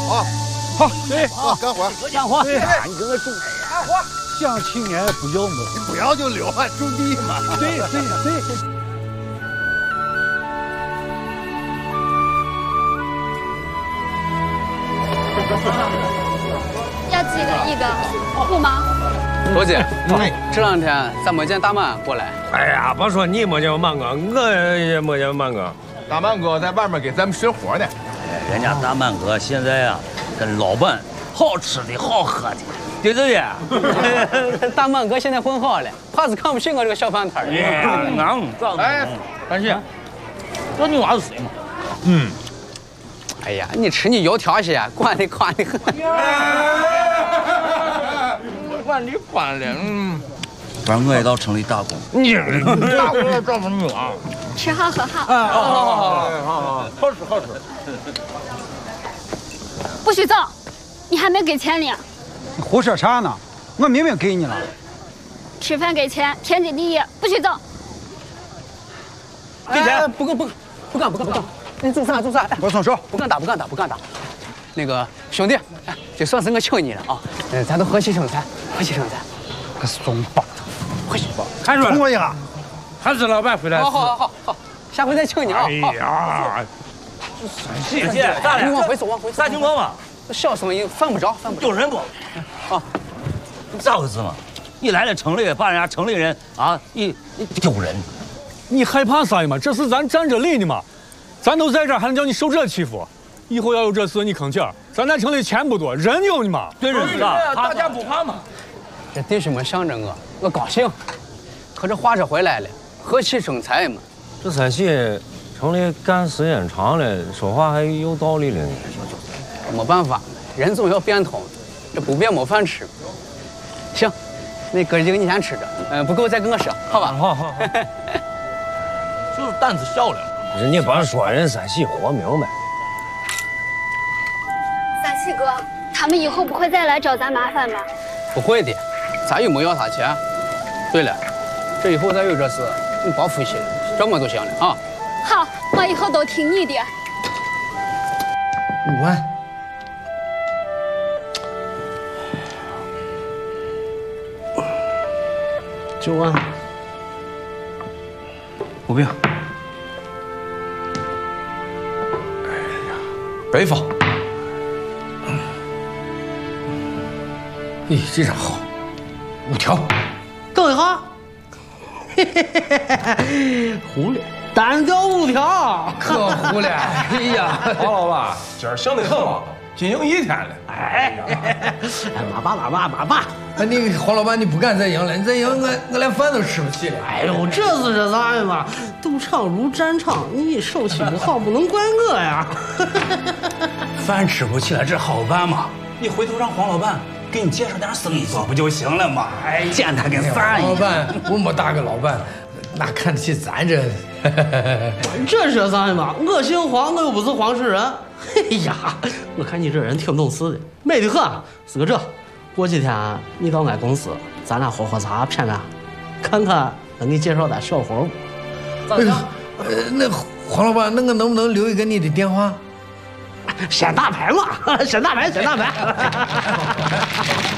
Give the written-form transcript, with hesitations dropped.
好， 好，对， 好，干活， 干活。 对， 你跟我种干活。 想青年不要么？ 不要就留啊，种地嘛。 对。 要几个一个？不忙。 罗姐，这两天咱没见大满过来。 哎呀，别说你没见满哥，我也没见满哥。 大满哥在外面给咱们寻活呢。 人家大满哥现在呀，跟老板好吃的好喝的，对不对？ 大满哥现在混好了，怕是看不起我这个小饭摊儿。 哎，但是这女娃子谁嘛？ 哎呀，你吃你油条些，管的很。 管的管了，反正我也到城里打工。你打工要找女娃。 吃好喝好。 好吃。 不许走！你还没给钱呢。 你胡说啥呢？我明明给你了。 吃饭给钱，天经地义，不许走。 给钱？不干。你做啥？ 我松手。 不敢打。那个兄弟，这算是我请你了啊！咱都和气生财。 个怂包子， 回去吧。 看出来等我一下。 还是老板回来。 好，下回再请你啊！ 哎呀， 谢谢，咋了？ 你往回走。 啥情况嘛？ 小声音犯不着。 有人不？ 啊， 咋回事嘛？你来了城里，把人家城里人啊，你丢人。 你害怕啥嘛？这是咱站着理的嘛，咱都在这儿，还能叫你受这欺负？以后要有这事，你吭气儿。咱城里钱不多，人有你嘛， 对人啊， 大家不怕嘛。 这弟兄们向着我高兴。可这话说回来了，和气生财嘛。 这三喜城里干时间长了，说话还有道理了呢。 没办法，人总要变通，这不变没饭吃。行，那哥几个你先吃着，不够再跟我说，好吧？ 好。 就是胆子小了。 人家别说，人三喜活明白。 三喜哥，他们以后不会再来找咱麻烦吧？ 不会的，咱又没要他钱。对了，这以后再有这事，你别复习了，这么就行了啊。 好，我以后都听你的。 5万。9万。 无病。 北方。咦，这张好，5条。 等一下，糊了，单调5条， 可糊了。哎呀， 王老板，今儿省得很嘛，仅有1天了。 马爸， 你黄老板，你不敢再赢了，你再赢我连饭都吃不起了。 哎呦，这是这啥呀嘛？赌场如战场，你手气不好，不能怪我呀。 饭吃不起了，这好办嘛？你回头让黄老板给你介绍点生意做不就行了嘛？哎，简单跟饭一样。 老板，我没大个老板，哪看得起咱这？ 这是啥呀嘛？我姓黄，我又不是黄世仁。哎呀，我看你这人挺懂事的，美得很。是个这，过几天你到俺公司，咱俩喝茶谝谝，看看能给你介绍点小活不？ 哎呦，那黄老板，那我能不能留一个你的电话？ 先打牌嘛，先打牌。